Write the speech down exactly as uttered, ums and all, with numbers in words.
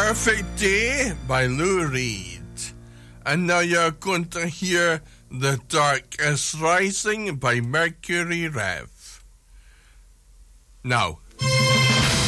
Perfect Day by Lou Reed. And now you're going to hear The Dark is Rising by Mercury Rev. Now,